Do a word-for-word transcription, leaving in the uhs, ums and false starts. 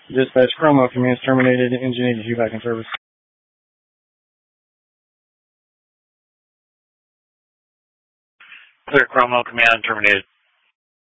Dispatch, Cromwell Command terminated. Engine eighty-two back in service. Clear, Cromwell Command terminated.